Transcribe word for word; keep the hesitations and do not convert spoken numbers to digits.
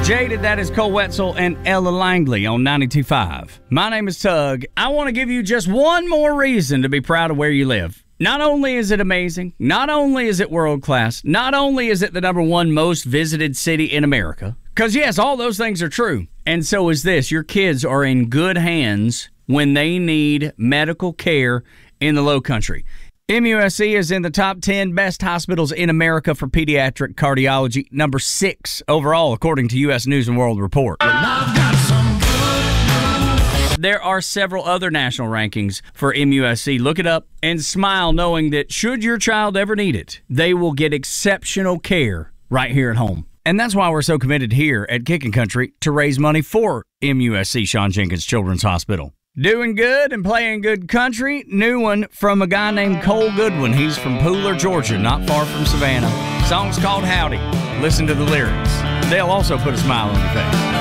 Jaded, that is Cole Wetzel and Ella Langley on ninety-two point five. My name is Tug. I want to give you just one more reason to be proud of where you live. Not only is it amazing, not only is it world class, not only is it the number one most visited city in America, because yes, all those things are true, and so is this. Your kids are in good hands when they need medical care in the Low Country. M U S C is in the top ten best hospitals in America for pediatric cardiology, number six overall, according to U S News and World Report. There are several other national rankings for M U S C. Look it up and smile knowing that should your child ever need it, they will get exceptional care right here at home. And that's why we're so committed here at Kickin' Country to raise money for M U S C Shawn Jenkins Children's Hospital. Doing good and playing good country. New one from a guy named Cole Goodwin. He's from Pooler, Georgia, not far from Savannah. Song's called Howdy. Listen to the lyrics. They'll also put a smile on your face.